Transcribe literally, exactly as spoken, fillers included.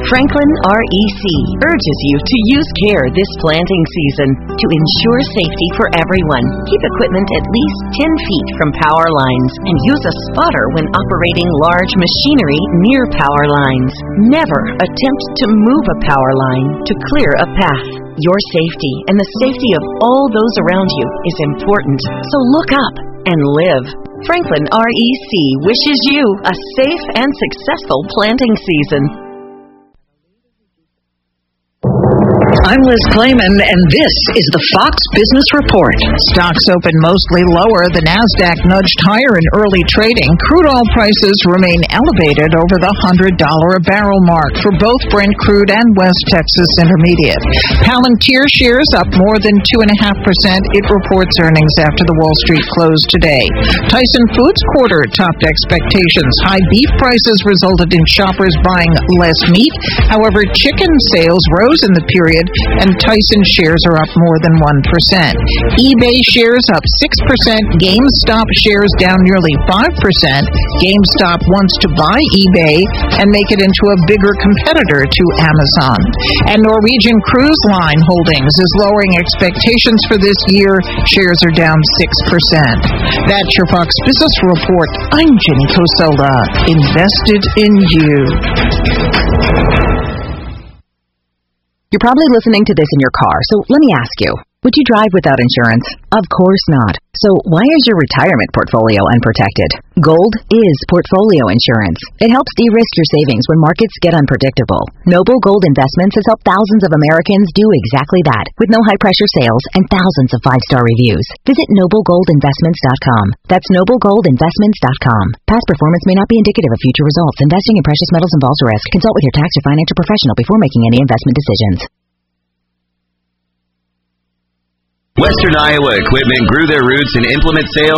Franklin R E C urges you to use care this planting season to ensure safety for everyone. Keep equipment at least ten feet from power lines and use a spotter when operating large machinery near power lines. Never attempt to move a power line to clear a path. Your safety and the safety of all those around you is important, so look up and live. Franklin R E C wishes you a safe and successful planting season. I'm Liz Clayman, and this is the Fox Business Report. Stocks open mostly lower. The NASDAQ nudged higher in early trading. Crude oil prices remain elevated over the one hundred dollars a barrel mark for both Brent crude and West Texas Intermediate. Palantir shares up more than two point five percent. It reports earnings after the Wall Street closed today. Tyson Foods quarter topped expectations. High beef prices resulted in shoppers buying less meat. However, chicken sales rose in the period, and Tyson shares are up more than one percent. eBay shares up six percent. GameStop shares down nearly five percent. GameStop wants to buy eBay and make it into a bigger competitor to Amazon. And Norwegian Cruise Line Holdings is lowering expectations for this year. Shares are down six percent. That's your Fox Business Report. I'm Jenny Coselda. Invested in you. You're probably listening to this in your car, so let me ask you, would you drive without insurance? Of course not. So why is your retirement portfolio unprotected? Gold is portfolio insurance. It helps de-risk your savings when markets get unpredictable. Noble Gold Investments has helped thousands of Americans do exactly that, with no high-pressure sales and thousands of five-star reviews. Visit noble gold investments dot com. That's noble gold investments dot com. Past performance may not be indicative of future results. Investing in precious metals involves risk. Consult with your tax or financial professional before making any investment decisions. Western Iowa Equipment grew their roots in implement sales